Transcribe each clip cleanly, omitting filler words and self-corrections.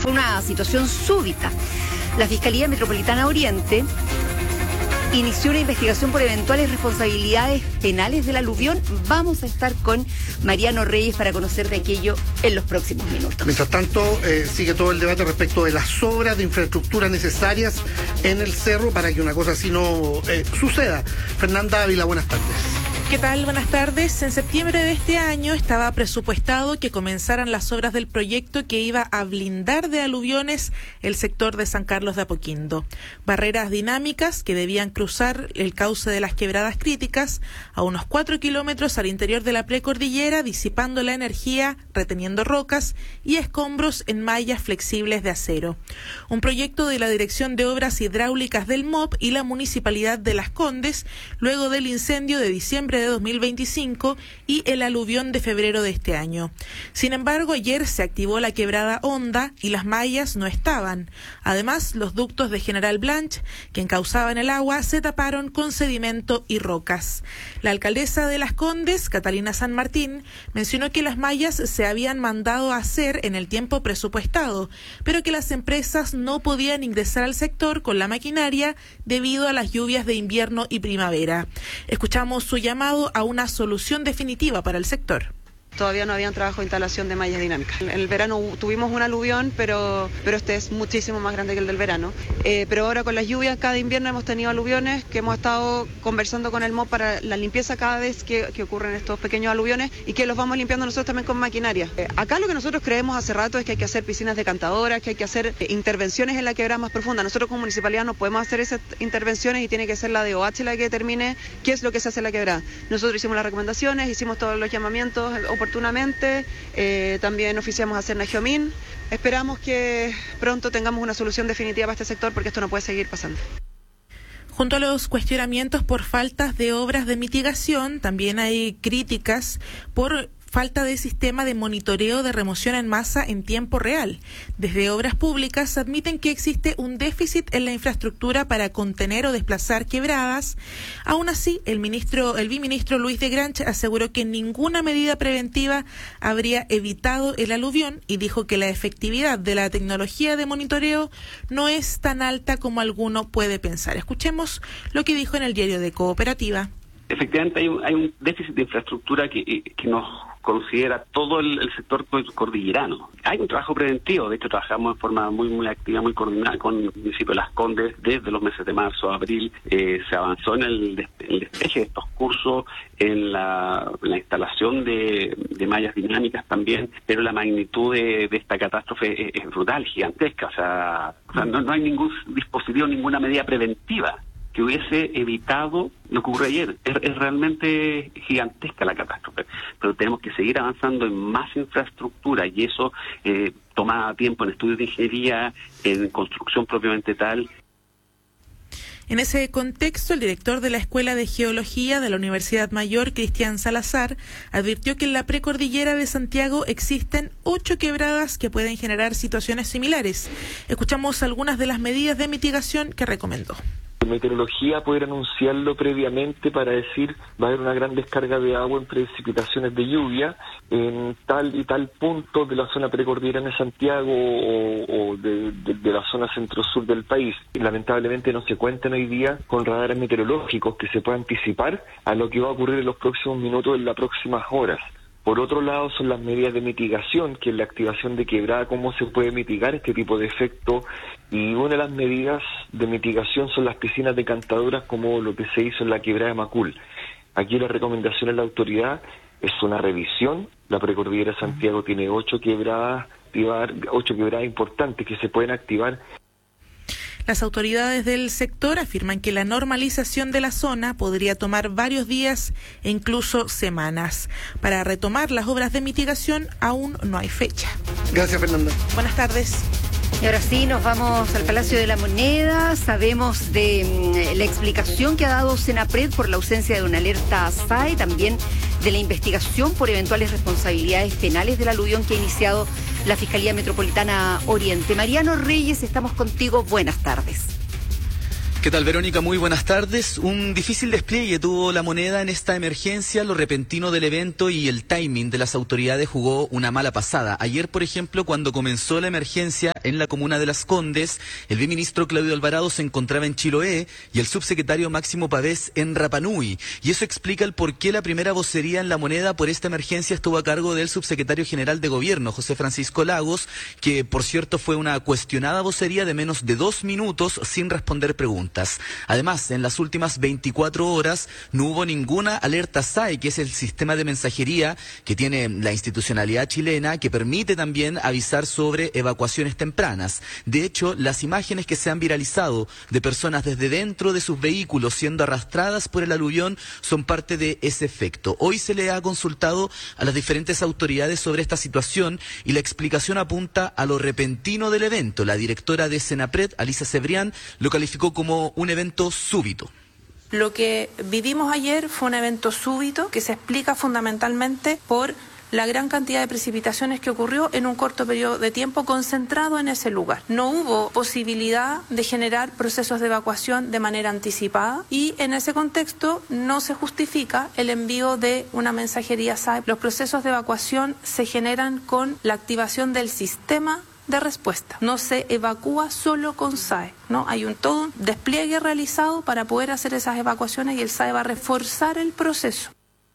Fue una situación súbita. La Fiscalía Metropolitana Oriente inició una investigación por eventuales responsabilidades penales del aluvión. Vamos a estar con Mariano Reyes para conocer de aquello en los próximos minutos. Mientras tanto, sigue todo el debate respecto de las obras de infraestructura necesarias en el cerro para que una cosa así no suceda. Fernanda Ávila, buenas tardes. ¿Qué tal? Buenas tardes. En septiembre de este año estaba presupuestado que comenzaran las obras del proyecto que iba a blindar de aluviones el sector de San Carlos de Apoquindo. Barreras dinámicas que debían cruzar el cauce de las quebradas críticas a unos 4 kilómetros al interior de la precordillera, disipando la energía, reteniendo rocas y escombros en mallas flexibles de acero. Un proyecto de la Dirección de Obras Hidráulicas del MOP y la Municipalidad de Las Condes, luego del incendio de diciembre de 2025 y el aluvión de febrero de este año. Sin embargo, ayer se activó la quebrada Honda y las mallas no estaban. Además, los ductos de General Blanch que encauzaban el agua se taparon con sedimento y rocas. La alcaldesa de Las Condes, Catalina San Martín, mencionó que las mallas se habían mandado a hacer en el tiempo presupuestado, pero que las empresas no podían ingresar al sector con la maquinaria debido a las lluvias de invierno y primavera. Escuchamos su llamado a una solución definitiva para el sector. Todavía no había un trabajo de instalación de mallas dinámicas. En el verano tuvimos un aluvión, pero este es muchísimo más grande que el del verano. Pero ahora con las lluvias, cada invierno hemos tenido aluviones que hemos estado conversando con el MOP para la limpieza cada vez que ocurren estos pequeños aluviones y que los vamos limpiando nosotros también con maquinaria. Acá lo que nosotros creemos hace rato es que hay que hacer piscinas decantadoras, que hay que hacer intervenciones en la quebrada más profunda. Nosotros como municipalidad no podemos hacer esas intervenciones y tiene que ser la DOH la que determine qué es lo que se hace en la quebrada. Nosotros hicimos las recomendaciones, hicimos todos los llamamientos oportunamente, también oficiamos a Cernagiomín. Esperamos que pronto tengamos una solución definitiva para este sector porque esto no puede seguir pasando. Junto a los cuestionamientos por faltas de obras de mitigación, también hay críticas por falta de sistema de monitoreo de remoción en masa en tiempo real. Desde Obras Públicas admiten que existe un déficit en la infraestructura para contener o desplazar quebradas. Aún así, el viceministro Luis de Granch aseguró que ninguna medida preventiva habría evitado el aluvión y dijo que la efectividad de la tecnología de monitoreo no es tan alta como alguno puede pensar. Escuchemos lo que dijo en el diario de Cooperativa. Efectivamente hay un déficit de infraestructura que nos considera todo el sector cordillerano. Hay un trabajo preventivo, de hecho trabajamos de forma muy activa, muy coordinada con el municipio de Las Condes desde los meses de marzo a abril. Se avanzó en el despeje de estos cursos, en la instalación de mallas dinámicas también, pero la magnitud de esta catástrofe es brutal, gigantesca. O sea no hay ningún dispositivo, ninguna medida preventiva que hubiese evitado lo que ocurrió ayer. Es realmente gigantesca la catástrofe, pero tenemos que seguir avanzando en más infraestructura y eso toma tiempo en estudios de ingeniería, en construcción propiamente tal. En ese contexto, el director de la Escuela de Geología de la Universidad Mayor, Cristian Salazar, advirtió que en la precordillera de Santiago existen 8 quebradas que pueden generar situaciones similares. Escuchamos algunas de las medidas de mitigación que recomendó. Meteorología poder anunciarlo previamente para decir va a haber una gran descarga de agua en precipitaciones de lluvia en tal y tal punto de la zona precordillerana de Santiago o de la zona centro-sur del país. Lamentablemente no se cuentan hoy día con radares meteorológicos que se puedan anticipar a lo que va a ocurrir en los próximos minutos, en las próximas horas. Por otro lado, son las medidas de mitigación, que es la activación de quebrada, cómo se puede mitigar este tipo de efecto. Y una de las medidas de mitigación son las piscinas decantadoras, como lo que se hizo en la quebrada de Macul. Aquí la recomendación de la autoridad es una revisión. La precordillera de Santiago tiene 8 quebradas importantes que se pueden activar. Las autoridades del sector afirman que la normalización de la zona podría tomar varios días e incluso semanas. Para retomar las obras de mitigación aún no hay fecha. Gracias, Fernanda. Buenas tardes. Y ahora sí, nos vamos al Palacio de la Moneda. Sabemos de la explicación que ha dado Senapred por la ausencia de una alerta SAE, también de la investigación por eventuales responsabilidades penales del aluvión que ha iniciado la Fiscalía Metropolitana Oriente. Mariano Reyes, estamos contigo. Buenas tardes. ¿Qué tal, Verónica? Muy buenas tardes. Un difícil despliegue tuvo la Moneda en esta emergencia. Lo repentino del evento y el timing de las autoridades jugó una mala pasada. Ayer, por ejemplo, cuando comenzó la emergencia en la comuna de Las Condes. El viceministro Claudio Alvarado se encontraba en Chiloé y el subsecretario Máximo Pavés en Rapa Nui. Y eso explica el por qué la primera vocería en La Moneda por esta emergencia estuvo a cargo del subsecretario general de Gobierno, José Francisco Lagos, que por cierto fue una cuestionada vocería de menos de 2 minutos sin responder preguntas. Además, en las últimas 24 horas no hubo ninguna alerta SAE, que es el sistema de mensajería que tiene la institucionalidad chilena, que permite también avisar sobre evacuaciones tempranas. De hecho, las imágenes que se han viralizado de personas desde dentro de sus vehículos siendo arrastradas por el aluvión son parte de ese efecto. Hoy se le ha consultado a las diferentes autoridades sobre esta situación y la explicación apunta a lo repentino del evento. La directora de Senapred, Alisa Cebrián, lo calificó como un evento súbito. Lo que vivimos ayer fue un evento súbito que se explica fundamentalmente por la gran cantidad de precipitaciones que ocurrió en un corto periodo de tiempo concentrado en ese lugar. No hubo posibilidad de generar procesos de evacuación de manera anticipada y en ese contexto no se justifica el envío de una mensajería SAE. Los procesos de evacuación se generan con la activación del sistema de respuesta. No se evacúa solo con SAE, ¿no? Hay todo un despliegue realizado para poder hacer esas evacuaciones y el SAE va a reforzar el proceso.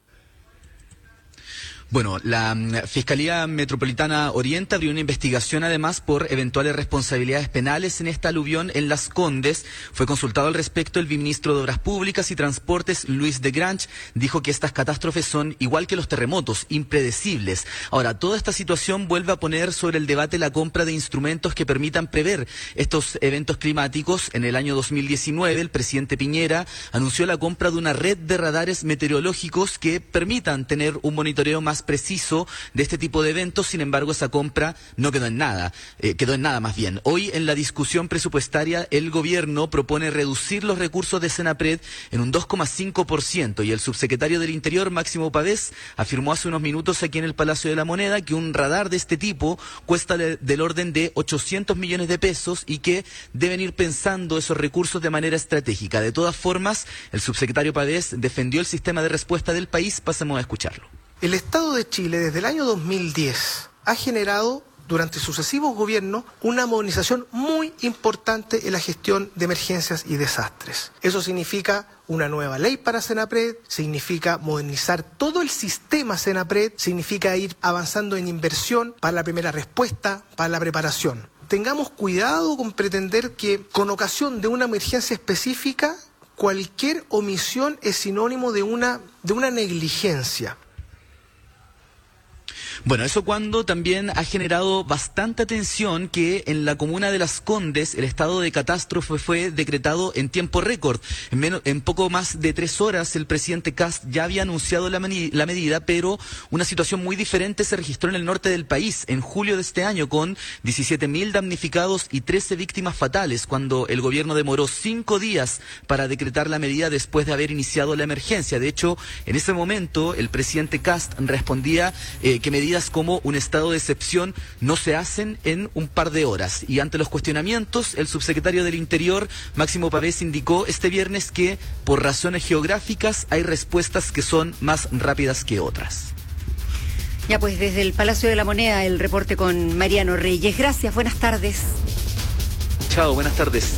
Bueno, la Fiscalía Metropolitana Oriente abrió una investigación además por eventuales responsabilidades penales en esta aluvión en Las Condes. Fue consultado al respecto el viceministro de Obras Públicas y Transportes, Luis de Grange. Dijo que estas catástrofes son igual que los terremotos, impredecibles. Ahora, toda esta situación vuelve a poner sobre el debate la compra de instrumentos que permitan prever estos eventos climáticos. En el año 2019, el presidente Piñera anunció la compra de una red de radares meteorológicos que permitan tener un monitoreo más preciso de este tipo de eventos. Sin embargo, esa compra no quedó en nada, más bien. Hoy en la discusión presupuestaria el gobierno propone reducir los recursos de Senapred en un 2,5% y el subsecretario del Interior, Máximo Pavés, afirmó hace unos minutos aquí en el Palacio de la Moneda que un radar de este tipo cuesta del orden de 800 millones de pesos y que deben ir pensando esos recursos de manera estratégica. De todas formas, el subsecretario Pavés defendió el sistema de respuesta del país. Pasemos a escucharlo. El Estado de Chile desde el año 2010 ha generado durante sucesivos gobiernos una modernización muy importante en la gestión de emergencias y desastres. Eso significa una nueva ley para Senapred, significa modernizar todo el sistema Senapred, significa ir avanzando en inversión para la primera respuesta, para la preparación. Tengamos cuidado con pretender que con ocasión de una emergencia específica cualquier omisión es sinónimo de una negligencia. Bueno, eso cuando también ha generado bastante atención que en la comuna de Las Condes el estado de catástrofe fue decretado en tiempo récord. En poco más de 3 horas el presidente Kast ya había anunciado la medida, pero una situación muy diferente se registró en el norte del país en julio de este año con 17.000 damnificados y 13 víctimas fatales, cuando el gobierno demoró 5 días para decretar la medida después de haber iniciado la emergencia. De hecho, en ese momento el presidente Kast respondía que medidas como un estado de excepción no se hacen en un par de horas. Y ante los cuestionamientos, el subsecretario del Interior, Máximo Pavés, indicó este viernes que por razones geográficas hay respuestas que son más rápidas que otras. Ya pues, desde el Palacio de la Moneda, el reporte con Mariano Reyes. Gracias, buenas tardes. Chao, buenas tardes.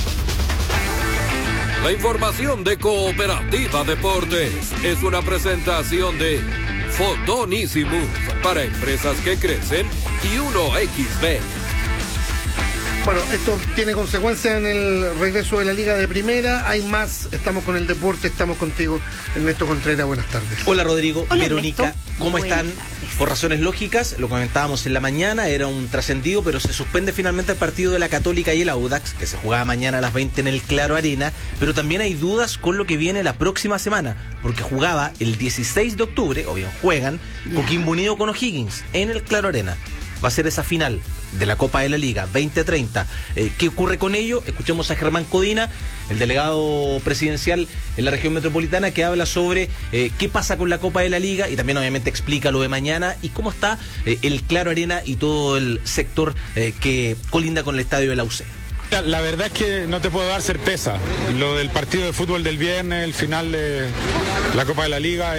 La información de Cooperativa Deportes es una presentación de Fotonísimos para empresas que crecen y 1xB. Bueno, esto tiene consecuencias en el regreso de la Liga de Primera. Hay más, estamos con el deporte, estamos contigo, Ernesto Contreras, buenas tardes. Hola Rodrigo, hola, Verónica, Ernesto. ¿Cómo están? Por razones lógicas, lo comentábamos en la mañana, era un trascendido, pero se suspende finalmente el partido de la Católica y el Audax, que se jugaba mañana a las 20 en el Claro Arena, pero también hay dudas con lo que viene la próxima semana, porque jugaba el 16 de octubre, o bien juegan, Coquimbo Unido con O'Higgins en el Claro Arena. Va a ser esa final de la Copa de la Liga 2030. ¿Qué ocurre con ello? Escuchemos a Germán Codina, el delegado presidencial en la región metropolitana, que habla sobre qué pasa con la Copa de la Liga y también obviamente explica lo de mañana y cómo está el Claro Arena y todo el sector que colinda con el estadio de la UC. La verdad es que no te puedo dar certeza. Lo del partido de fútbol del viernes, el final de la Copa de la Liga,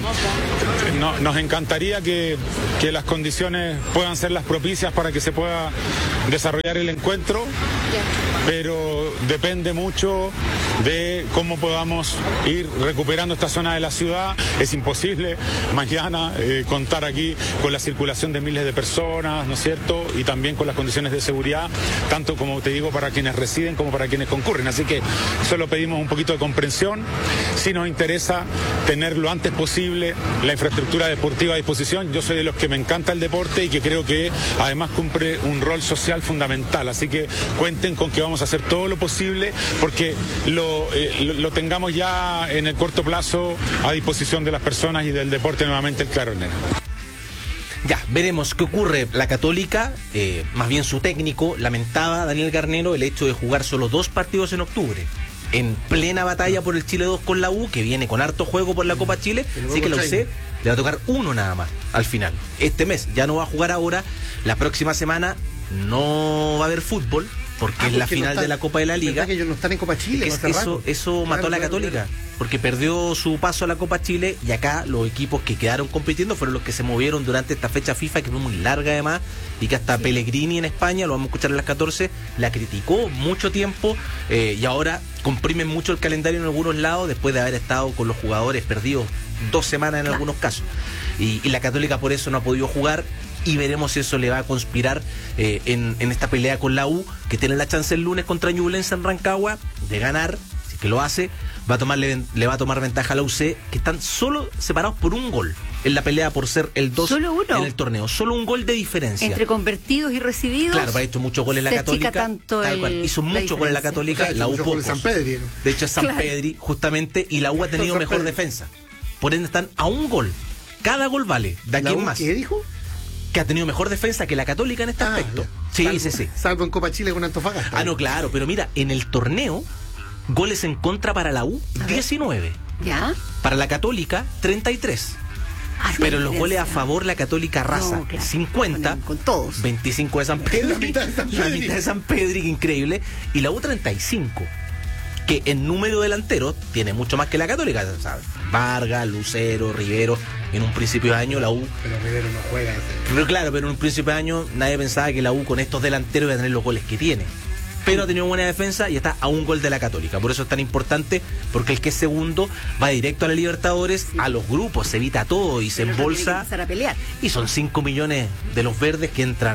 nos encantaría que las condiciones puedan ser las propicias para que se pueda desarrollar el encuentro, pero depende mucho de cómo podamos ir recuperando esta zona de la ciudad. Es imposible mañana contar aquí con la circulación de miles de personas, ¿no es cierto? Y también con las condiciones de seguridad, tanto como te digo, para quienes residen como para quienes concurren. Así que solo pedimos un poquito de comprensión. Sí nos interesa tener lo antes posible la infraestructura deportiva a disposición. Yo soy de los que me encanta el deporte y que creo que además cumple un rol social fundamental. Así que cuenten con que vamos a hacer todo lo posible porque lo tengamos ya en el corto plazo a disposición de las personas y del deporte nuevamente el Claro Negro. Ya, veremos qué ocurre. La Católica, más bien su técnico, lamentaba, Daniel Garnero, el hecho de jugar solo 2 partidos en octubre, en plena batalla por el Chile 2 con la U, que viene con harto juego por la Copa Chile, así que la UC le va a tocar 1 nada más al final. Este mes ya no va a jugar ahora, la próxima semana no va a haber fútbol, porque es la final de la Copa de la Liga. Que ellos no están en Copa Chile. Eso mató a la Católica, porque perdió su paso a la Copa Chile, y acá los equipos que quedaron compitiendo fueron los que se movieron durante esta fecha FIFA, que fue muy larga además, y que hasta Pellegrini en España, lo vamos a escuchar a las 14, la criticó mucho tiempo, y ahora comprimen mucho el calendario en algunos lados, después de haber estado con los jugadores perdidos 2 semanas en algunos casos. Y la Católica por eso no ha podido jugar, y veremos si eso le va a conspirar en esta pelea con la U, que tiene la chance el lunes contra Ñublense en Rancagua de ganar. Si es que lo hace, le va a tomar ventaja a la UC, que están solo separados por 1 gol en la pelea por ser el 2 en el torneo. Solo 1 gol de diferencia. Entre convertidos y recibidos. Claro, ha hecho muchos goles la Católica. Hizo muchos goles la Católica, la U pocos. De hecho es San Pedri, justamente, y la U ha tenido mejor defensa. Por ende están a 1 gol. Cada gol vale. ¿De aquí en más? ¿Qué dijo? Que ha tenido mejor defensa que la Católica en este aspecto. Sí. Salvo en Copa Chile con Antofagasta. No, claro, pero mira, en el torneo, goles en contra para la U, 19. ¿Ya? Para la Católica, 33. Pero los goles a favor la Católica arrasa. 50, con todos. 25 de San Pedro. La mitad de San Pedro, increíble. Y la U 35. Que en número delantero tiene mucho más que la Católica, ¿sabes? Vargas, Lucero, Rivero. En un principio de año la U... Pero Rivero no juega. Pero claro, pero en un principio de año nadie pensaba que la U con estos delanteros iba a tener los goles que tiene. Pero ha tenido buena defensa y está a 1 gol de la Católica. Por eso es tan importante, porque el que es segundo va directo a la Libertadores, a los grupos, se evita todo y se embolsa. A pelear. Y son 5 millones de los verdes que entran,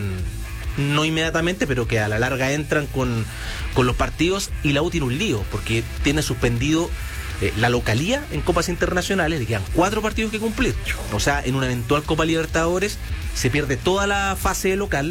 no inmediatamente, pero que a la larga entran con los partidos. Y la U tiene un lío, porque tiene suspendido la localía en Copas Internacionales, le quedan 4 partidos que cumplir. O sea, en una eventual Copa Libertadores se pierde toda la fase de local,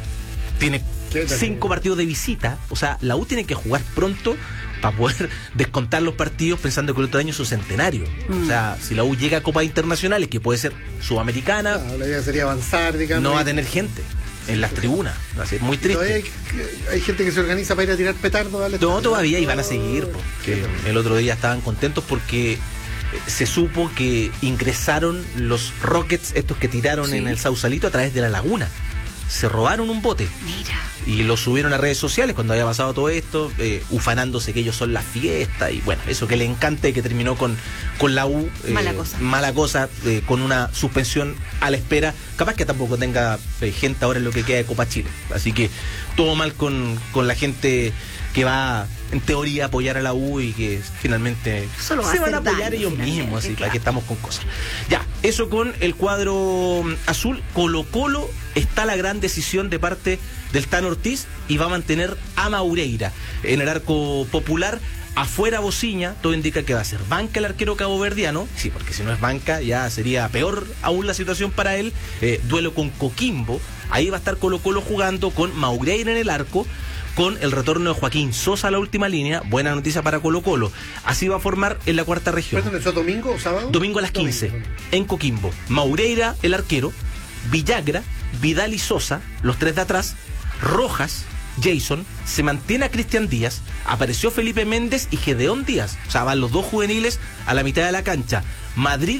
tiene 5 partidos de visita. O sea, la U tiene que jugar pronto para poder descontar los partidos, pensando que el otro año es su centenario. O sea, si la U llega a Copas Internacionales, que puede ser sudamericana, la idea sería avanzar, digamos. No va a tener gente en las tribunas, va a ser muy triste. Hay gente que se organiza para ir a tirar petardos al estadio. No, todavía, y van a seguir, porque el otro día estaban contentos porque se supo que ingresaron los Rockets, estos que tiraron en el Sausalito, a través de la laguna. Se robaron un bote. Mira. Y lo subieron a redes sociales cuando había pasado todo esto, ufanándose que ellos son la fiesta, y bueno, eso que le encanta, y que terminó con la U. Mala cosa, con una suspensión a la espera. Capaz que tampoco tenga gente ahora en lo que queda de Copa Chile. Así que todo mal con la gente que va, en teoría, a apoyar a la U, y que finalmente se van a apoyar ellos mismos, así, para que estamos con cosas. Ya, eso con el cuadro azul. Colo-Colo, está la gran decisión de parte del Tano Ortiz, y va a mantener a Maureira en el arco popular. Afuera Bociña, todo indica que va a ser banca el arquero caboverdiano. Sí, porque si no es banca ya sería peor aún la situación para él. Duelo con Coquimbo, ahí va a estar Colo-Colo jugando con Maureira en el arco, con el retorno de Joaquín Sosa a la última línea. Buena noticia para Colo-Colo. Así va a formar en la cuarta región. ¿Perdón, eso domingo o sábado? Domingo a las 15, en Coquimbo. Maureira, el arquero, Villagra, Vidal y Sosa, los 3 de atrás, Rojas, Jason, se mantiene a Cristian Díaz, apareció Felipe Méndez y Gedeón Díaz. O sea, van los 2 juveniles a la mitad de la cancha. Madrid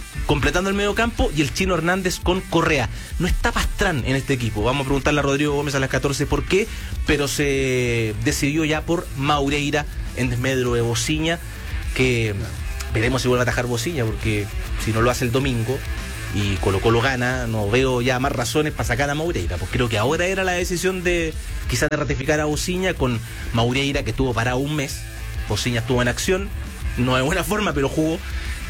completando el medio campo, y el Chino Hernández con Correa. No está Pastrán en este equipo. Vamos a preguntarle a Rodrigo Gómez a las 14 por qué, pero se decidió ya por Maureira en desmedro de Bociña, que veremos si vuelve a atajar Bociña, porque si no lo hace el domingo y Colo-Colo gana, no veo ya más razones para sacar a Maureira. Pues creo que ahora era la decisión de quizás de ratificar a Bociña con Maureira, que estuvo parado un mes. Bociña estuvo en acción, no de buena forma, pero jugó,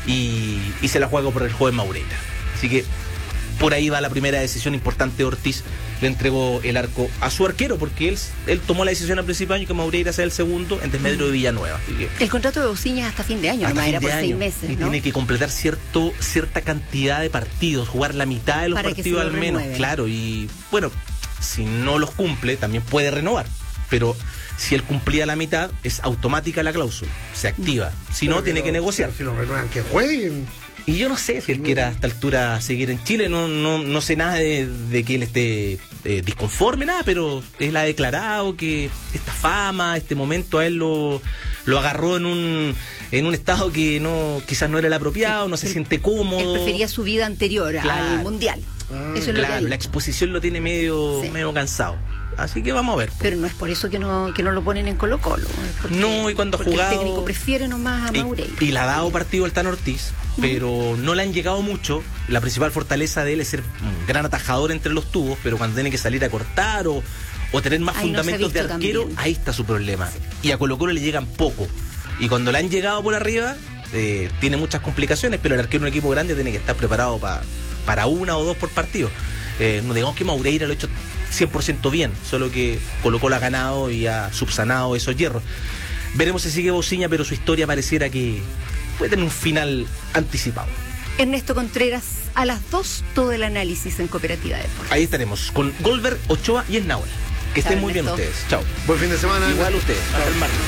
y se la juega por el joven Maureira. Así que por ahí va la primera decisión importante de Ortiz. Le entregó el arco a su arquero, porque él tomó la decisión al principio de año que Maureira sea el segundo en desmedro de Villanueva. Así que, el contrato de Bociña es hasta fin de año, nomás era por 6 meses, y ¿no? tiene que completar cierta cantidad de partidos, jugar la mitad de los para partidos al menos. Claro, y bueno, si no los cumple, también puede renovar. Pero si él cumplía la mitad, es automática la cláusula, se activa. Si no, tiene que negociar. Si lo renuevan, que jueguen. Y yo no sé si él quiera a esta altura seguir en Chile, no sé nada de que él esté disconforme, nada, pero él ha declarado que esta fama, este momento a él lo agarró en un estado que quizás no era el apropiado, no se siente cómodo. Él prefería su vida anterior al Mundial. Eso es lo que la exposición lo tiene medio cansado. Así que vamos a ver. Pero no es por eso que no lo ponen en Colo-Colo. No, y cuando ha jugado... el técnico prefiere nomás a Maureira. Y le ha dado partido al Tan Ortiz, pero no le han llegado mucho. La principal fortaleza de él es ser un gran atajador entre los tubos, pero cuando tiene que salir a cortar o tener más fundamentos de arquero, también. Ahí está su problema. Sí. Y a Colo-Colo le llegan poco. Y cuando le han llegado por arriba, tiene muchas complicaciones, pero el arquero en un equipo grande tiene que estar preparado para 1 o 2 por partido. No digamos que Maureira lo ha hecho 100% bien, solo que Colo-Colo ha ganado y ha subsanado esos hierros. Veremos si sigue Bociña, pero su historia pareciera que puede tener un final anticipado. Ernesto Contreras, a las 2 todo el análisis en Cooperativa Deportes. Ahí estaremos con Goldberg, Ochoa y Esnaola. Que estén muy bien ustedes. Chao. Buen fin de semana. Igual ustedes. Hasta el martes.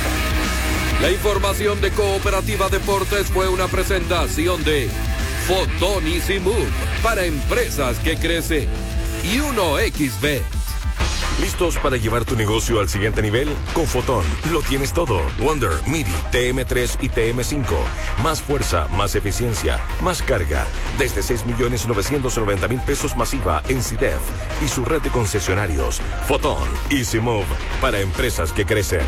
La información de Cooperativa Deportes fue una presentación de Fotón Easy Move para empresas que crecen y 1xBet. ¿Listos para llevar tu negocio al siguiente nivel? Con Fotón lo tienes todo. Wonder, MIDI, TM3 y TM5. Más fuerza, más eficiencia, más carga. Desde 6.990.000 pesos masiva en CIDEF y su red de concesionarios. Fotón Easy Move para empresas que crecen.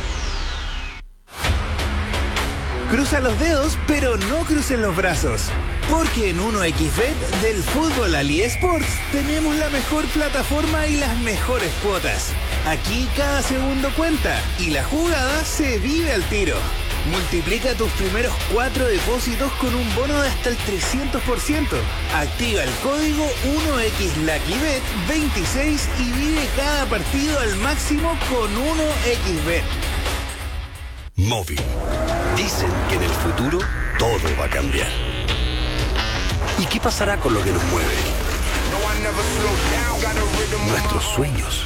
Cruza los dedos, pero no crucen los brazos. Porque en 1xBet del fútbol al eSports tenemos la mejor plataforma y las mejores cuotas. Aquí cada segundo cuenta y la jugada se vive al tiro. Multiplica tus primeros 4 depósitos con un bono de hasta el 300%. Activa el código 1xLuckyBet26 y vive cada partido al máximo con 1xBet. Móvil. Dicen que en el futuro todo va a cambiar. ¿Y qué pasará con lo que nos mueve? Nuestros sueños.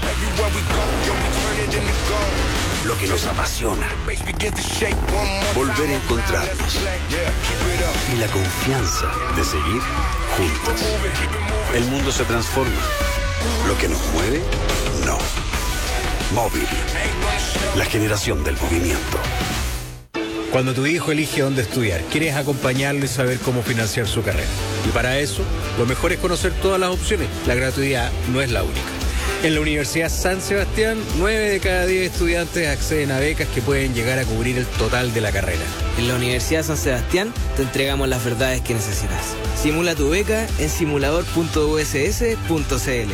Lo que nos apasiona. Volver a encontrarnos. Y la confianza de seguir juntos. El mundo se transforma. Lo que nos mueve, no. Móvil. La generación del movimiento. Cuando tu hijo elige dónde estudiar, quieres acompañarlo y saber cómo financiar su carrera. Y para eso, lo mejor es conocer todas las opciones. La gratuidad no es la única. En la Universidad San Sebastián, 9 de cada 10 estudiantes acceden a becas que pueden llegar a cubrir el total de la carrera. En la Universidad San Sebastián te entregamos las verdades que necesitas. Simula tu beca en simulador.uss.cl.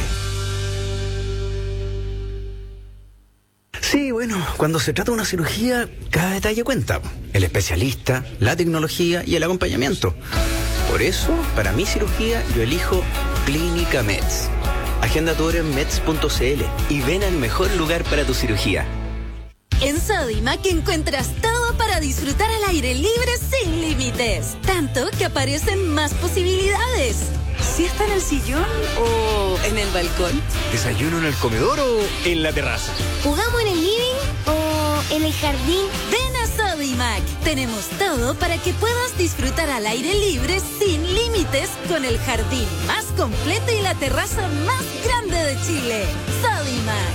Sí, bueno, cuando se trata de una cirugía, cada detalle cuenta. El especialista, la tecnología y el acompañamiento. Por eso, para mi cirugía, yo elijo Clínica Meds. Agenda tu hora en meds.cl y ven al mejor lugar para tu cirugía. En Sodimac encuentras todo para disfrutar al aire libre sin límites. Tanto que aparecen más posibilidades. ¿Siesta en el sillón o en el balcón? ¿Desayuno en el comedor o en la terraza? ¿Jugamos en el living o en el jardín? Ven a Sodimac. Tenemos todo para que puedas disfrutar al aire libre sin límites con el jardín más completo y la terraza más grande de Chile. Sodimac.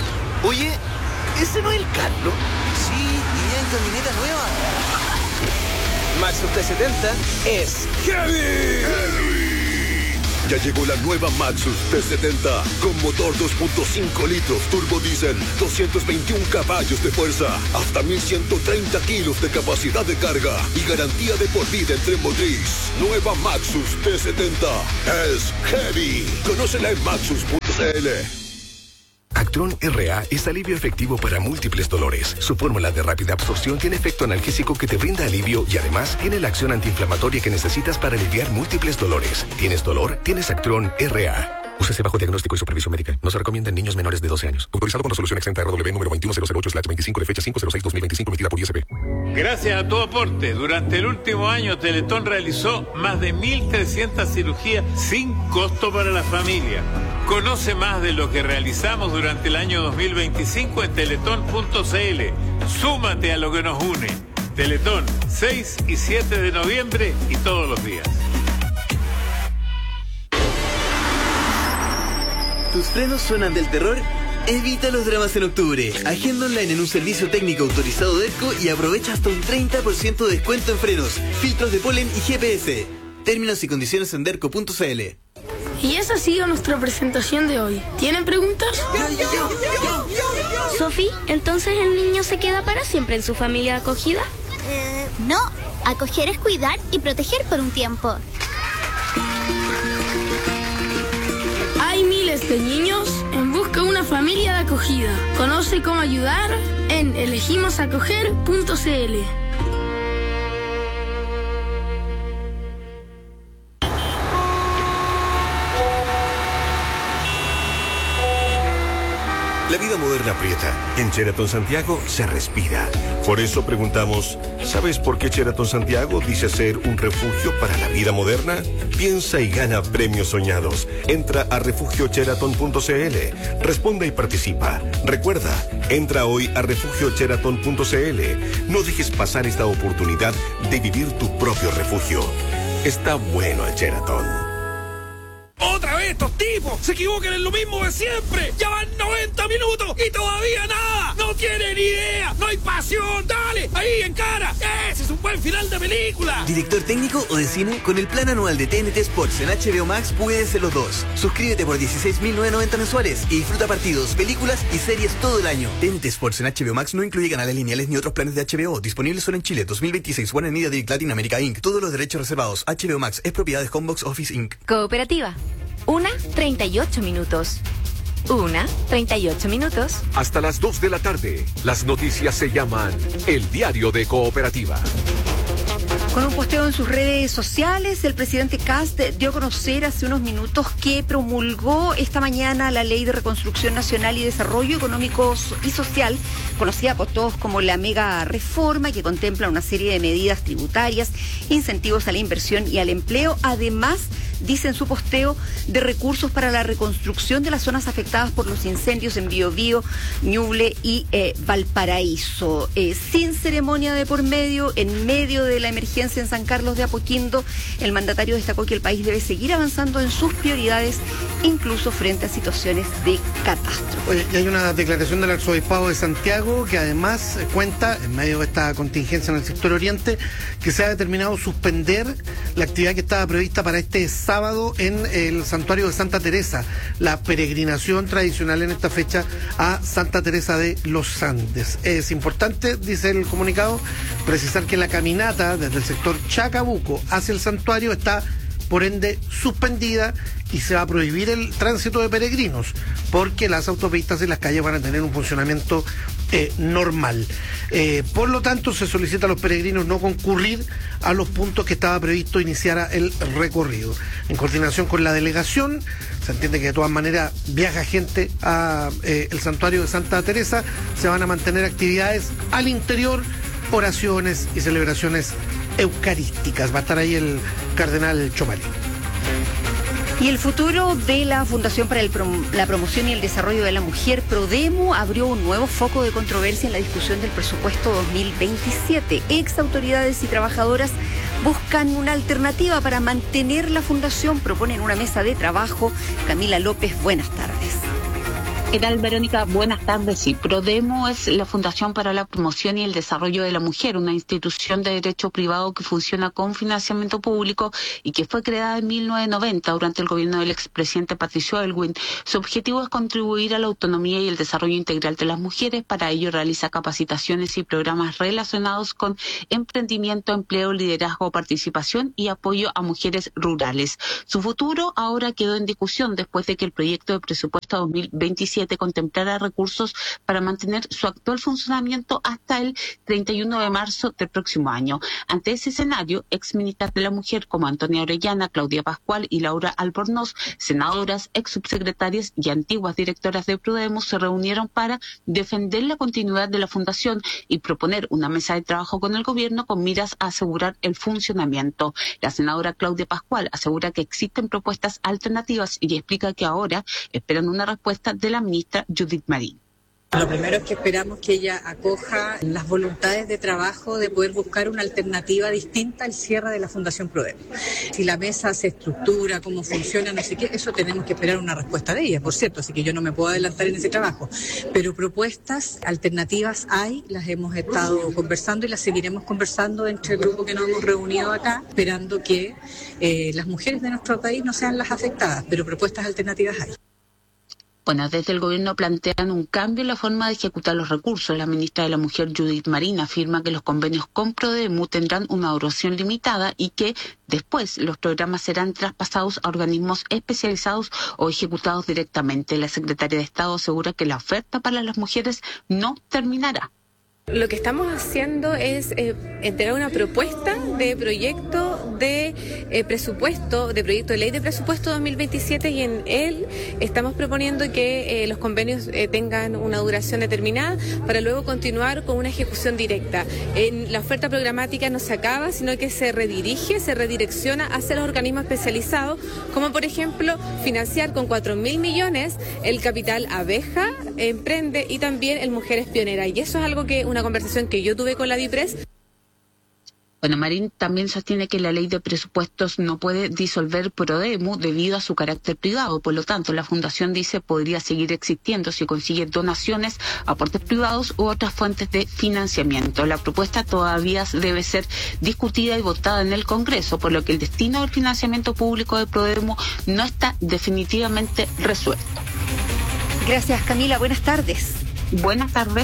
Oye, ¿ese no es el Carlos? Sí, y en camioneta nueva. Maxus T70 es heavy. Ya llegó la nueva Maxus T70 con motor 2.5 litros turbo diésel, 221 caballos de fuerza, hasta 1130 kilos de capacidad de carga y garantía de por vida en tren motriz. Nueva Maxus T70 es heavy. Conócela en maxus.cl. Actron RA es alivio efectivo para múltiples dolores. Su fórmula de rápida absorción tiene efecto analgésico que te brinda alivio y además tiene la acción antiinflamatoria que necesitas para aliviar múltiples dolores. ¿Tienes dolor? Tienes Actron RA. Úsese bajo diagnóstico y supervisión médica. No se recomienda en niños menores de 12 años. Autorizado con resolución exenta RW número 21008/25 de fecha 5/06/2025 emitida por ISP. Gracias a tu aporte, durante el último año Teletón realizó más de 1.300 cirugías sin costo para la familia. Conoce más de lo que realizamos durante el año 2025 en teletón.cl. Súmate a lo que nos une. Teletón, 6 y 7 de noviembre y todos los días. ¿Tus frenos suenan del terror? Evita los dramas en octubre. Agenda online en un servicio técnico autorizado de ERCO y aprovecha hasta un 30% de descuento en frenos, filtros de polen y GPS. Términos y condiciones en derco.cl. Y esa ha sido nuestra presentación de hoy. ¿Tienen preguntas? Sofi, ¿entonces el niño se queda para siempre en su familia acogida? No, acoger es cuidar y proteger por un tiempo. Hay miles de niños en busca de una familia de acogida. Conoce cómo ayudar en elegimosacoger.cl. La vida moderna aprieta. En Sheraton Santiago se respira. Por eso preguntamos, ¿sabes por qué Sheraton Santiago dice ser un refugio para la vida moderna? Piensa y gana premios soñados. Entra a refugiosheraton.cl. Responde y participa. Recuerda, entra hoy a refugiosheraton.cl. No dejes pasar esta oportunidad de vivir tu propio refugio. Está bueno el Sheraton. ¡Otra vez estos tipos! ¡Se equivocan en lo mismo de siempre! ¡Ya van 90 minutos y todavía nada! ¡No tienen idea! ¡No hay pasión! ¡Dale! ¡Ahí, en cara! ¡Ese es un buen final de película! ¿Director técnico o de cine? Con el plan anual de TNT Sports en HBO Max puedes ser los dos. Suscríbete por 16.990 mensuales y disfruta partidos, películas y series todo el año. TNT Sports en HBO Max no incluye canales lineales ni otros planes de HBO. Disponibles solo en Chile. 2026. Warner Media Direct Latin America Inc. Todos los derechos reservados. HBO Max es propiedad de Homebox Office Inc. Cooperativa. 1:38 minutos. 1:38 minutos. Hasta las 2 de la tarde, las noticias se llaman El Diario de Cooperativa. Con un posteo en sus redes sociales, el presidente Kast dio a conocer hace unos minutos que promulgó esta mañana la Ley de Reconstrucción Nacional y Desarrollo Económico y Social, conocida por todos como la mega reforma, que contempla una serie de medidas tributarias, incentivos a la inversión y al empleo, además, dice en su posteo, de recursos para la reconstrucción de las zonas afectadas por los incendios en Biobío, Ñuble y Valparaíso. Sin ceremonia de por medio, en medio de la emergencia en San Carlos de Apoquindo, el mandatario destacó que el país debe seguir avanzando en sus prioridades, incluso frente a situaciones de catástrofe. Oye, y hay una declaración del Arzobispado de Santiago que además cuenta, en medio de esta contingencia en el sector oriente, que se ha determinado suspender la actividad que estaba prevista para este sábado en el santuario de Santa Teresa, la peregrinación tradicional en esta fecha a Santa Teresa de los Andes. Es importante, dice el comunicado, precisar que la caminata desde el sector Chacabuco hacia el santuario está por ende suspendida y se va a prohibir el tránsito de peregrinos porque las autopistas y las calles van a tener un funcionamiento normal. Por lo tanto, se solicita a los peregrinos no concurrir a los puntos que estaba previsto iniciara el recorrido. En coordinación con la delegación, se entiende que de todas maneras viaja gente a el santuario de Santa Teresa, se van a mantener actividades al interior, oraciones y celebraciones eucarísticas. Va a estar ahí el cardenal Chomali. Y el futuro de la Fundación para la Promoción y el Desarrollo de la Mujer, Prodemu, abrió un nuevo foco de controversia en la discusión del presupuesto 2027. Ex autoridades y trabajadoras buscan una alternativa para mantener la fundación, proponen una mesa de trabajo. Camila López, buenas tardes. ¿Qué tal, Verónica? Buenas tardes. Sí, Prodemo es la Fundación para la Promoción y el Desarrollo de la Mujer, una institución de derecho privado que funciona con financiamiento público y que fue creada en 1990 durante el gobierno del expresidente Patricio Aylwin. Su objetivo es contribuir a la autonomía y el desarrollo integral de las mujeres. Para ello realiza capacitaciones y programas relacionados con emprendimiento, empleo, liderazgo, participación y apoyo a mujeres rurales. Su futuro ahora quedó en discusión después de que el proyecto de presupuesto 2027 contemplará recursos para mantener su actual funcionamiento hasta el 31 de marzo del próximo año. Ante ese escenario, exministras de la Mujer como Antonia Orellana, Claudia Pascual y Laura Albornoz, senadoras, ex subsecretarias y antiguas directoras de Prodemo, se reunieron para defender la continuidad de la fundación y proponer una mesa de trabajo con el gobierno con miras a asegurar el funcionamiento. La senadora Claudia Pascual asegura que existen propuestas alternativas y explica que ahora esperan una respuesta de la ministra Judith Marín. Lo primero es que esperamos que ella acoja las voluntades de trabajo de poder buscar una alternativa distinta al cierre de la Fundación Prodemo. Si la mesa se estructura, cómo funciona, no sé qué, eso tenemos que esperar una respuesta de ella, por cierto, así que yo no me puedo adelantar en ese trabajo. Pero propuestas alternativas hay, las hemos estado conversando y las seguiremos conversando entre el grupo que nos hemos reunido acá, esperando que las mujeres de nuestro país no sean las afectadas, pero propuestas alternativas hay. Bueno, desde el gobierno plantean un cambio en la forma de ejecutar los recursos. La ministra de la Mujer, Judith Marín, afirma que los convenios con Prodemo tendrán una duración limitada y que después los programas serán traspasados a organismos especializados o ejecutados directamente. La secretaria de Estado asegura que la oferta para las mujeres no terminará. Lo que estamos haciendo es entregar una propuesta de proyecto de presupuesto, de proyecto de ley de presupuesto 2027 y en él estamos proponiendo que los convenios tengan una duración determinada para luego continuar con una ejecución directa. La oferta programática no se acaba, sino que se redirige, se redirecciona hacia los organismos especializados, como por ejemplo financiar con 4.000 millones el capital Abeja, Emprende y también el Mujeres Pioneras. Y eso es algo que una conversación que yo tuve con la DIPRES. Bueno, Marín también sostiene que la ley de presupuestos no puede disolver Prodemo debido a su carácter privado. Por lo tanto, la fundación, dice, podría seguir existiendo si consigue donaciones, aportes privados u otras fuentes de financiamiento. La propuesta todavía debe ser discutida y votada en el Congreso, por lo que el destino del financiamiento público de Prodemo no está definitivamente resuelto. Gracias, Camila. Buenas tardes. Buenas tardes.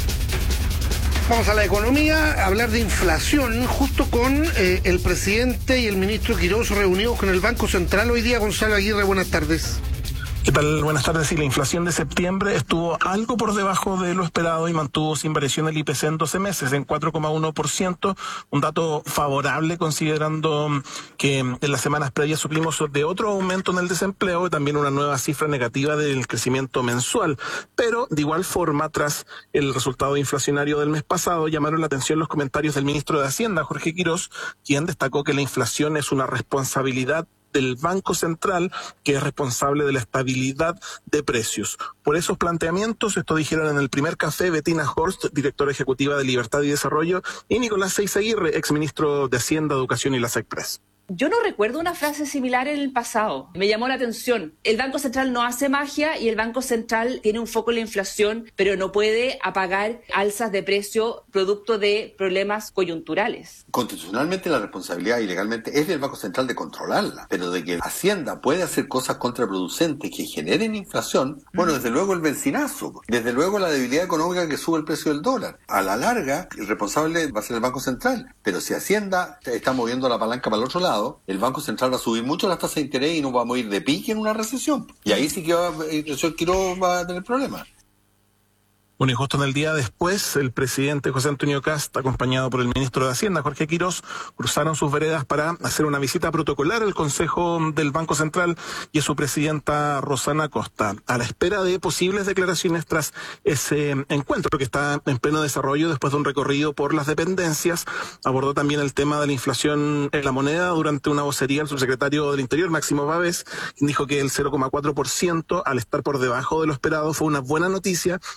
Vamos a la economía, a hablar de inflación, justo con el presidente y el ministro Quirós reunidos con el Banco Central hoy día. Gonzalo Aguirre, buenas tardes. ¿Qué tal? Buenas tardes. Sí, la inflación de septiembre estuvo algo por debajo de lo esperado y mantuvo sin variación el IPC en 12 meses, en 4,1%, un dato favorable considerando que en las semanas previas supimos de otro aumento en el desempleo y también una nueva cifra negativa del crecimiento mensual. Pero, de igual forma, tras el resultado inflacionario del mes pasado, llamaron la atención los comentarios del ministro de Hacienda, Jorge Quirós, quien destacó que la inflación es una responsabilidad del Banco Central, que es responsable de la estabilidad de precios. Por esos planteamientos, esto dijeron en el primer café Bettina Horst, directora ejecutiva de Libertad y Desarrollo, y Nicolás Seizaguirre, exministro de Hacienda, Educación y la SECPRES. Yo no recuerdo una frase similar en el pasado. Me llamó la atención. El Banco Central no hace magia y el Banco Central tiene un foco en la inflación, pero no puede apagar alzas de precio producto de problemas coyunturales. Constitucionalmente la responsabilidad y legalmente es del Banco Central de controlarla, pero de que Hacienda puede hacer cosas contraproducentes que generen inflación, bueno, desde luego el benzinazo, desde luego la debilidad económica que sube el precio del dólar. A la larga, el responsable va a ser el Banco Central, pero si Hacienda está moviendo la palanca para el otro lado, el Banco Central va a subir mucho las tasas de interés y nos vamos a ir de pique en una recesión. Y ahí sí que el señor Quirós va a tener problemas. Bueno, y justo en el día después, el presidente José Antonio Kast, acompañado por el ministro de Hacienda, Jorge Quirós, cruzaron sus veredas para hacer una visita protocolar al Consejo del Banco Central y a su presidenta Rosana Costa, a la espera de posibles declaraciones tras ese encuentro que está en pleno desarrollo después de un recorrido por las dependencias. Abordó también el tema de la inflación en la moneda durante una vocería el subsecretario del Interior, Máximo Pavés, quien dijo que el 0,4%, al estar por debajo de lo esperado, fue una buena noticia que permite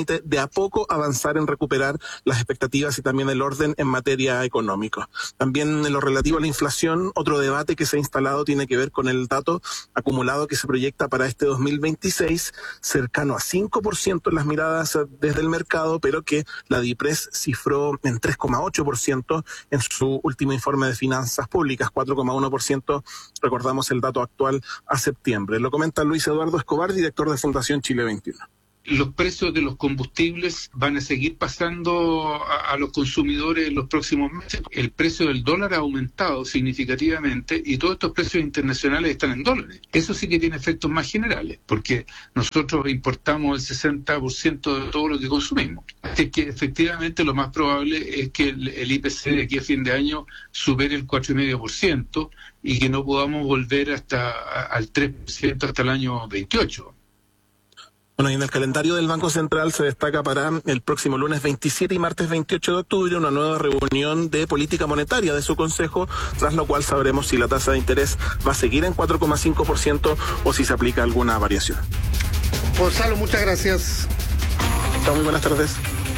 permite de a poco avanzar en recuperar las expectativas y también el orden en materia económica. También en lo relativo a la inflación, otro debate que se ha instalado tiene que ver con el dato acumulado que se proyecta para este 2026, cercano a 5% en las miradas desde el mercado, pero que la DIPRES cifró en 3,8% en su último informe de finanzas públicas, 4,1%, recordamos el dato actual a septiembre. Lo comenta Luis Eduardo Escobar, director de Fundación Chile 21. Los precios de los combustibles van a seguir pasando a los consumidores en los próximos meses. El precio del dólar ha aumentado significativamente y todos estos precios internacionales están en dólares. Eso sí que tiene efectos más generales, porque nosotros importamos el 60% de todo lo que consumimos. Así que efectivamente lo más probable es que el IPC de aquí a fin de año supere el 4,5% y que no podamos volver al 3% hasta el año 28. Bueno, y en el calendario del Banco Central se destaca para el próximo lunes 27 y martes 28 de octubre una nueva reunión de política monetaria de su consejo, tras lo cual sabremos si la tasa de interés va a seguir en 4,5% o si se aplica alguna variación. Gonzalo, muchas gracias. Muy buenas tardes.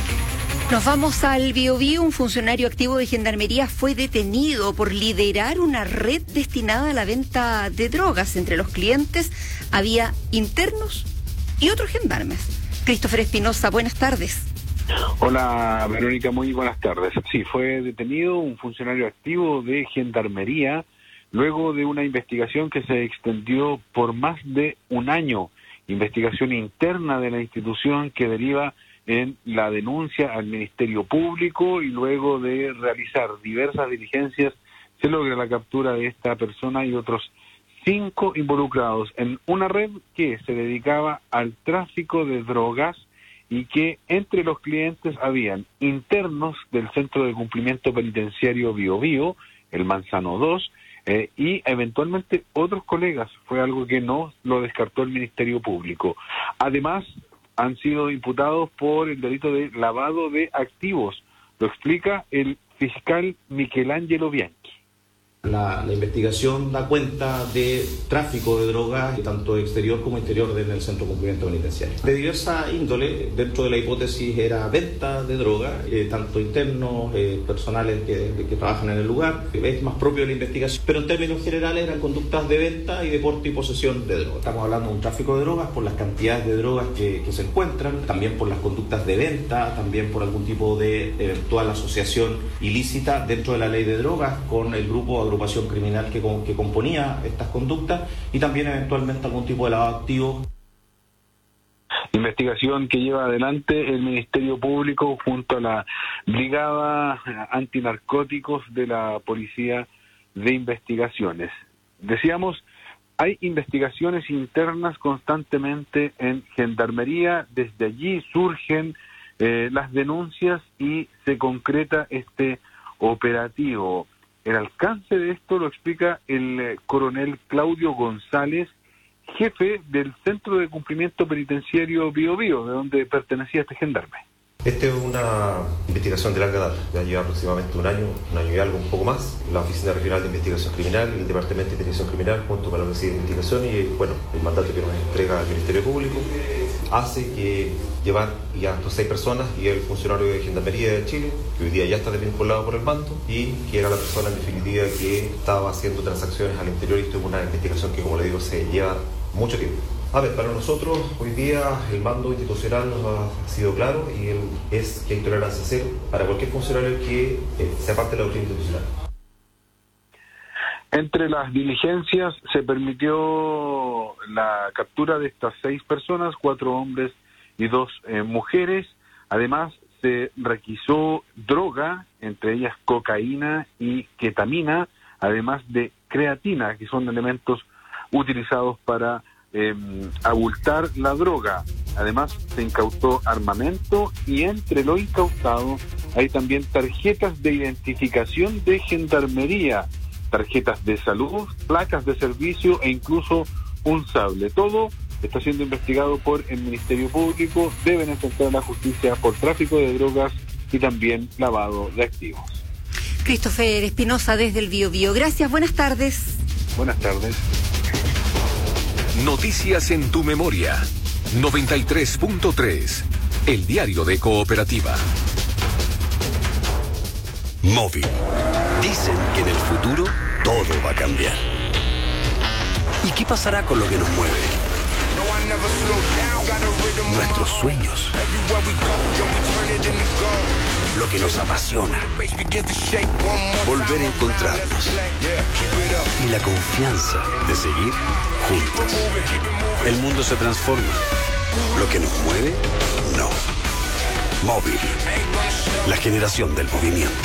Nos vamos al Biobío. Un funcionario activo de Gendarmería fue detenido por liderar una red destinada a la venta de drogas. Entre los clientes había internos y otros gendarmes. Christopher Espinosa, buenas tardes. Hola, Verónica, muy buenas tardes. Sí, fue detenido un funcionario activo de Gendarmería luego de una investigación que se extendió por más de un año. Investigación interna de la institución que deriva en la denuncia al Ministerio Público y luego de realizar diversas diligencias se logra la captura de esta persona y otros 5 involucrados en una red que se dedicaba al tráfico de drogas y que entre los clientes habían internos del Centro de Cumplimiento Penitenciario Biobío, el Manzano 2, y eventualmente otros colegas. Fue algo que no lo descartó el Ministerio Público. Además, han sido imputados por el delito de lavado de activos. Lo explica el fiscal Michelangelo Bianchi. La investigación da cuenta de tráfico de drogas, tanto exterior como interior en el Centro de Cumplimiento Penitenciario. De diversa índole, dentro de la hipótesis era venta de drogas, tanto internos, personales que trabajan en el lugar, es más propio de la investigación, pero en términos generales eran conductas de venta y de porte y posesión de drogas. Estamos hablando de un tráfico de drogas por las cantidades de drogas que se encuentran, también por las conductas de venta, también por algún tipo de eventual asociación ilícita dentro de la ley de drogas con el grupo agrupación criminal que componía estas conductas y también eventualmente algún tipo de lavado de activos. Investigación que lleva adelante el Ministerio Público junto a la Brigada Antinarcóticos de la Policía de Investigaciones. Decíamos, hay investigaciones internas constantemente en Gendarmería, desde allí surgen las denuncias y se concreta este operativo. El alcance de esto lo explica el coronel Claudio González, jefe del Centro de Cumplimiento Penitenciario Biobío, de donde pertenecía este gendarme. Esta es una investigación de larga data, ya lleva aproximadamente un año y algo, un poco más. La Oficina Regional de Investigación Criminal y el Departamento de Investigación Criminal, junto con la Oficina de Investigación y el mandato que nos entrega el Ministerio Público, hace que llevar ya a 6 personas y el funcionario de Gendarmería de Chile, que hoy día ya está desvinculado por el mando y que era la persona en definitiva que estaba haciendo transacciones al interior, y esto es una investigación que, como le digo, se lleva mucho tiempo. A ver, para nosotros hoy día el mando institucional nos ha sido claro y es que hay tolerancia cero para cualquier funcionario que sea parte de la doctrina institucional. Entre las diligencias se permitió la captura de estas 6 personas, 4 hombres y 2 mujeres. Además, se requisó droga, entre ellas cocaína y ketamina, además de creatina, que son elementos utilizados para abultar la droga. Además, se incautó armamento y entre lo incautado hay también tarjetas de identificación de Gendarmería, tarjetas de salud, placas de servicio e incluso un sable. Todo está siendo investigado por el Ministerio Público. Deben enfrentar a la justicia por tráfico de drogas y también lavado de activos. Christopher Espinosa desde el Biobío. Gracias, buenas tardes. Buenas tardes. Noticias en tu memoria. 93.3. el diario de Cooperativa. Móvil. Dicen que en el futuro todo va a cambiar. ¿Y qué pasará con lo que nos mueve? Nuestros sueños. Lo que nos apasiona. Volver a encontrarnos. Y la confianza de seguir juntos. El mundo se transforma. Lo que nos mueve, no. Móvil. La generación del movimiento.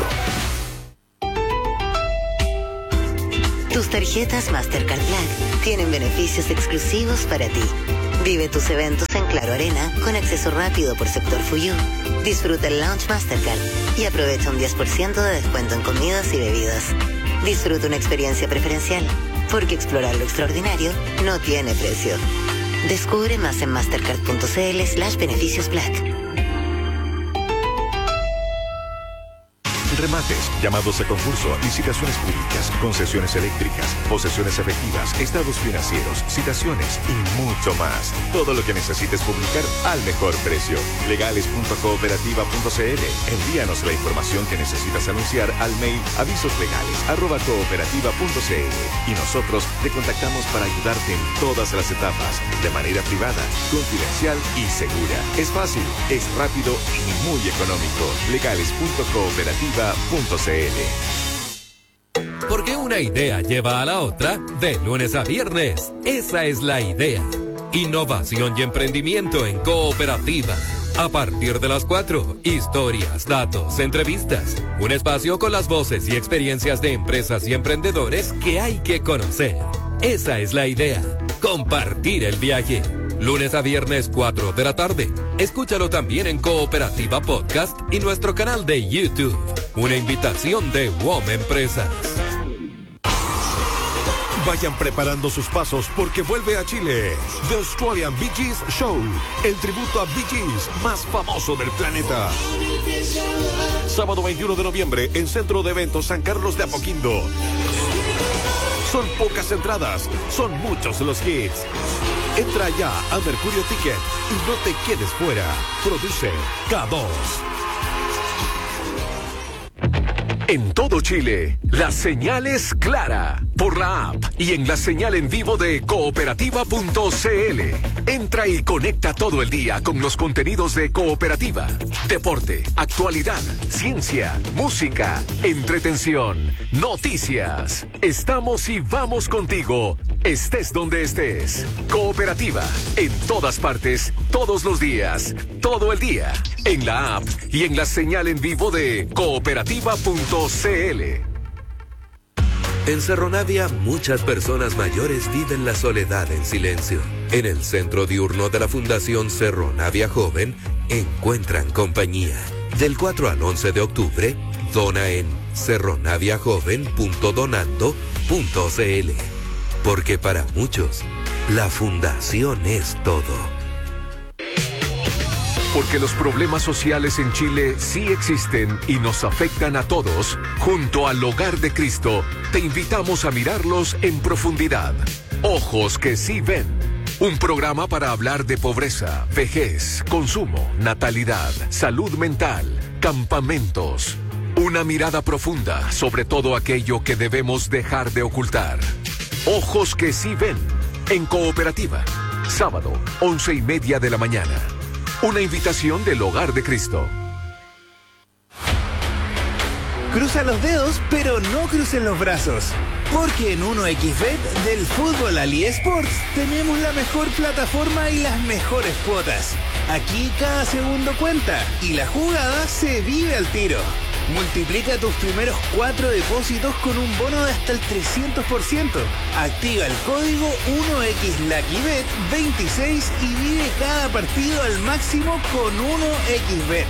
Tus tarjetas Mastercard Black tienen beneficios exclusivos para ti. Vive tus eventos en Claro Arena con acceso rápido por sector Fuyú. Disfruta el Lounge Mastercard y aprovecha un 10% de descuento en comidas y bebidas. Disfruta una experiencia preferencial, porque explorar lo extraordinario no tiene precio. Descubre más en mastercard.cl/beneficios Black. Remates, llamados a concurso, licitaciones públicas, concesiones eléctricas, posesiones efectivas, estados financieros, citaciones y mucho más. Todo lo que necesites publicar al mejor precio. Legales.cooperativa.cl. Envíanos la información que necesitas anunciar al mail avisoslegales@cooperativa.cl y nosotros te contactamos para ayudarte en todas las etapas, de manera privada, confidencial y segura. Es fácil, es rápido y muy económico. Legales.cooperativa.cl. Porque una idea lleva a la otra de lunes a viernes. Esa es la idea. Innovación y emprendimiento en Cooperativa. A partir de las 4, historias, datos, entrevistas. Un espacio con las voces y experiencias de empresas y emprendedores que hay que conocer. Esa es la idea. Compartir el viaje. Lunes a viernes 4 de la tarde. Escúchalo también en Cooperativa Podcast y nuestro canal de YouTube. Una invitación de WOM Empresas. Vayan preparando sus pasos porque vuelve a Chile The Australian Bee Gees Show, el tributo a Bee Gees más famoso del planeta. Sábado 21 de noviembre en Centro de Eventos San Carlos de Apoquindo. Son pocas entradas, son muchos los hits. Entra ya a Mercurio Ticket y no te quedes fuera. Produce K2. En todo Chile, la señal es clara. Por la app y en la señal en vivo de cooperativa.cl. Entra y conecta todo el día con los contenidos de Cooperativa. Deporte, actualidad, ciencia, música, entretención, noticias. Estamos y vamos contigo. Estés donde estés. Cooperativa. En todas partes, todos los días, todo el día. En la app y en la señal en vivo de cooperativa.cl. En Cerro Navia, muchas personas mayores viven la soledad en silencio. En el centro diurno de la Fundación Cerro Navia Joven, encuentran compañía. Del 4 al 11 de octubre, dona en cerronaviajoven.donando.cl. Porque para muchos, la Fundación es todo. Porque los problemas sociales en Chile sí existen y nos afectan a todos, junto al Hogar de Cristo, te invitamos a mirarlos en profundidad. Ojos que sí ven. Un programa para hablar de pobreza, vejez, consumo, natalidad, salud mental, campamentos. Una mirada profunda sobre todo aquello que debemos dejar de ocultar. Ojos que sí ven. En Cooperativa. Sábado, 11:30 de la mañana. Una invitación del Hogar de Cristo. Cruza los dedos, pero no crucen los brazos. Porque en 1xBet del fútbol al eSports tenemos la mejor plataforma y las mejores cuotas. Aquí cada segundo cuenta y la jugada se vive al tiro. Multiplica tus primeros 4 depósitos con un bono de hasta el 300%. Activa el código 1xLuckyBet26 y vive cada partido al máximo con 1xBet.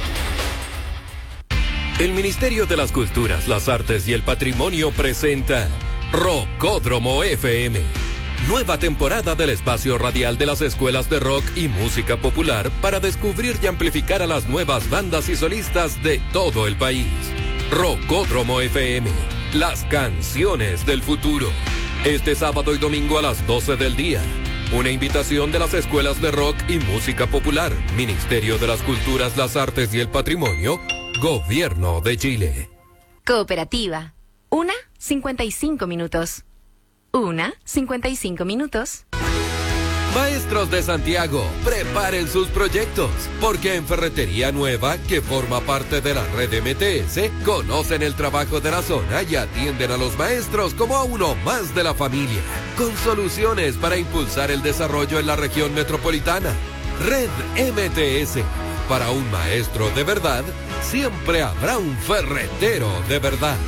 El Ministerio de las Culturas, las Artes y el Patrimonio presenta Rockódromo FM. Nueva temporada del espacio radial de las escuelas de rock y música popular para descubrir y amplificar a las nuevas bandas y solistas de todo el país. Rockódromo FM, las canciones del futuro. Este sábado y domingo a las 12 del día. Una invitación de las escuelas de rock y música popular, Ministerio de las Culturas, las Artes y el Patrimonio, Gobierno de Chile. Cooperativa. 1:55 minutos. 1:55 minutos. Maestros de Santiago, preparen sus proyectos, porque en Ferretería Nueva, que forma parte de la red MTS, conocen el trabajo de la zona y atienden a los maestros como a uno más de la familia, con soluciones para impulsar el desarrollo en la región metropolitana. Red MTS. Para un maestro de verdad, siempre habrá un ferretero de verdad.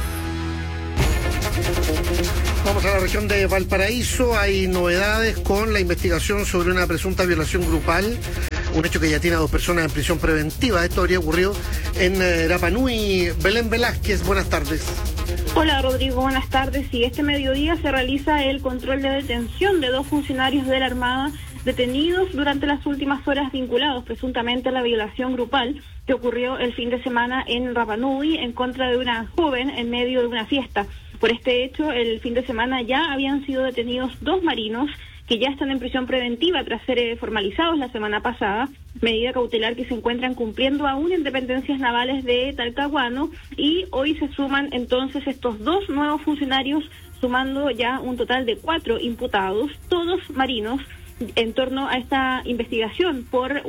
Vamos a la región de Valparaíso. Hay novedades con la investigación sobre una presunta violación grupal, un hecho que ya tiene a 2 personas en prisión preventiva. Esto habría ocurrido en Rapa Nui. Belén Velázquez, buenas tardes. Hola Rodrigo, buenas tardes. Sí, este mediodía se realiza el control de detención de 2 funcionarios de la Armada detenidos durante las últimas horas, vinculados presuntamente a la violación grupal que ocurrió el fin de semana en Rapa Nui en contra de una joven en medio de una fiesta. Por este hecho, el fin de semana ya habían sido detenidos 2 marinos que ya están en prisión preventiva tras ser formalizados la semana pasada, medida cautelar que se encuentran cumpliendo aún en dependencias navales de Talcahuano, y hoy se suman entonces estos 2 nuevos funcionarios, sumando ya un total de 4 imputados, todos marinos, en torno a esta investigación por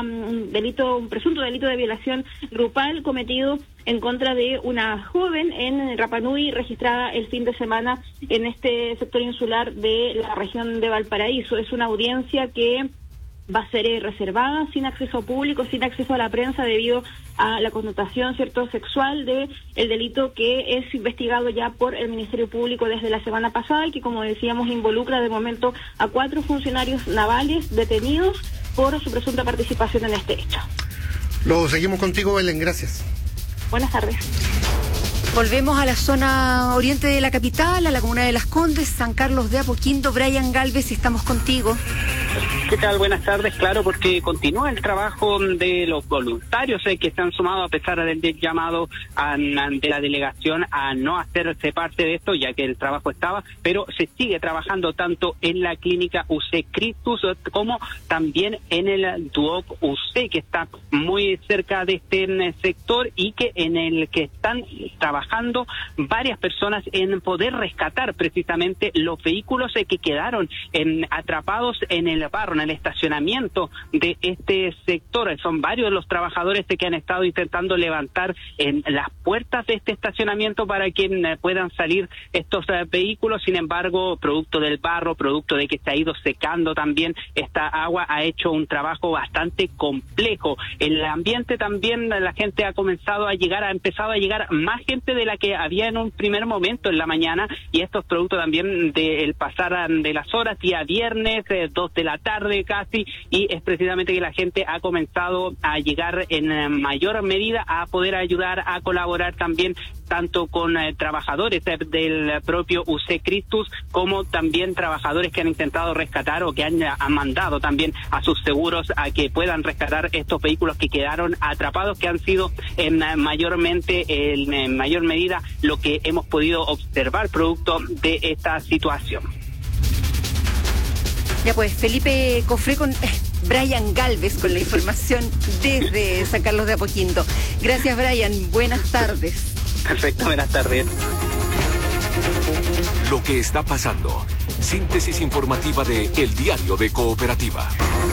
un presunto delito de violación grupal cometido en contra de una joven en Rapa Nui, registrada el fin de semana en este sector insular de la región de Valparaíso. Es una audiencia que va a ser reservada, sin acceso público, sin acceso a la prensa, debido a la connotación sexual de el delito que es investigado ya por el Ministerio Público desde la semana pasada y que, como decíamos, involucra de momento a 4 funcionarios navales detenidos por su presunta participación en este hecho. Lo seguimos contigo, Belén, gracias. Buenas tardes. Volvemos a la zona oriente de la capital, a la comuna de Las Condes, San Carlos de Apoquindo. Brian Galvez, estamos contigo. ¿Qué tal? Buenas tardes. Claro, porque continúa el trabajo de los voluntarios que se han sumado a pesar del llamado de la delegación a no hacerse parte de esto, ya que el trabajo estaba, pero se sigue trabajando tanto en la clínica UC Christus como también en el Duoc UC, que está muy cerca de este sector y que en el que están trabajando varias personas en poder rescatar precisamente los vehículos que quedaron atrapados en el barro, en el estacionamiento de este sector. Son varios los trabajadores que han estado intentando levantar en las puertas de este estacionamiento para que puedan salir estos vehículos. Sin embargo, producto del barro, producto de que se ha ido secando también esta agua, ha hecho un trabajo bastante complejo. En el ambiente también la gente ha empezado a llegar más gente de la que había en un primer momento en la mañana, y esto es producto también del pasar de las horas, día viernes, 2 de la tarde casi, y es precisamente que la gente ha comenzado a llegar en mayor medida a poder ayudar, a colaborar también tanto con trabajadores del propio UC Christus como también trabajadores que han intentado rescatar o que han mandado también a sus seguros a que puedan rescatar estos vehículos que quedaron atrapados, que han sido en mayor medida lo que hemos podido observar producto de esta situación. Ya pues, Felipe Cofré con Brian Galvez con la información desde San Carlos de Apoquindo. Gracias, Brian. Buenas tardes. Perfecto, buenas tardes. Lo que está pasando. Síntesis informativa de El Diario de Cooperativa.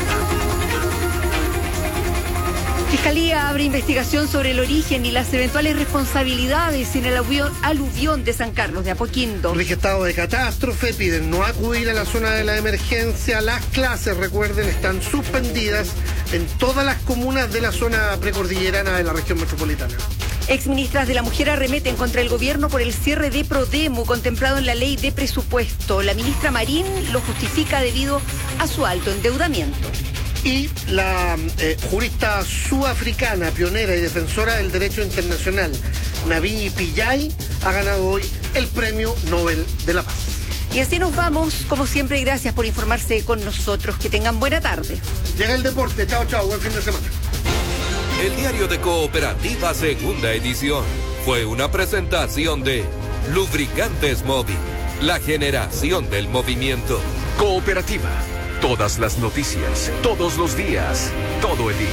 Fiscalía abre investigación sobre el origen y las eventuales responsabilidades en el aluvión de San Carlos de Apoquindo. Rige estado de catástrofe, piden no acudir a la zona de la emergencia. Las clases, recuerden, están suspendidas en todas las comunas de la zona precordillerana de la región metropolitana. Exministras de la Mujer arremeten contra el gobierno por el cierre de Prodemo contemplado en la ley de presupuesto. La ministra Marín lo justifica debido a su alto endeudamiento. Y la jurista sudafricana, pionera y defensora del derecho internacional, Navi Pillay, ha ganado hoy el Premio Nobel de la Paz. Y así nos vamos, como siempre, y gracias por informarse con nosotros. Que tengan buena tarde. Llega el deporte. Chao, chao. Buen fin de semana. El Diario de Cooperativa, segunda edición. Fue una presentación de Lubricantes Móvil, la generación del movimiento. Cooperativa. Todas las noticias, todos los días, todo el día.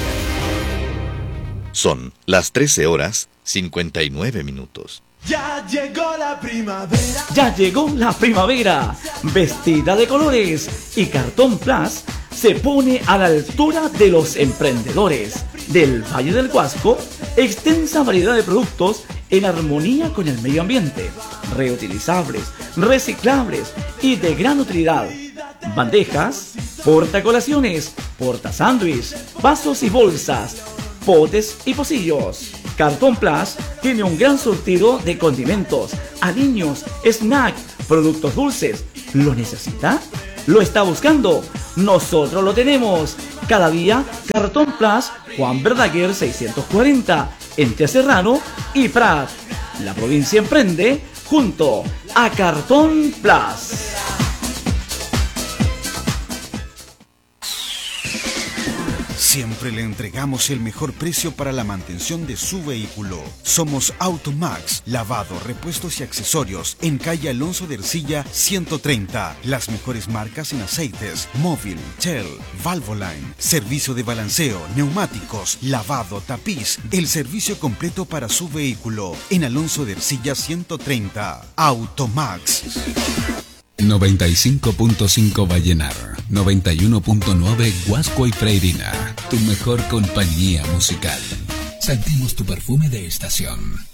Son las 13:59. Ya llegó la primavera. Ya llegó la primavera, vestida de colores, y Cartón Plus se pone a la altura de los emprendedores del Valle del Huasco. Extensa variedad de productos en armonía con el medio ambiente, reutilizables, reciclables y de gran utilidad. Bandejas, portacolaciones, portasándwich, vasos y bolsas, potes y pocillos. Cartón Plus tiene un gran surtido de condimentos, aliños, snack, productos dulces. ¿Lo necesita? ¿Lo está buscando? Nosotros lo tenemos. Cada día, Cartón Plus, Juan Verdaguer 640, entre Serrano y Prat. La provincia emprende junto a Cartón Plus. Siempre le entregamos el mejor precio para la mantención de su vehículo. Somos Automax, lavado, repuestos y accesorios en calle Alonso de Ercilla 130. Las mejores marcas en aceites, Móvil, Shell, Valvoline, servicio de balanceo, neumáticos, lavado, tapiz, el servicio completo para su vehículo en Alonso de Ercilla 130. Automax. 95.5 Vallenar, 91.9 Huasco y Freirina, tu mejor compañía musical. Sentimos tu perfume de estación.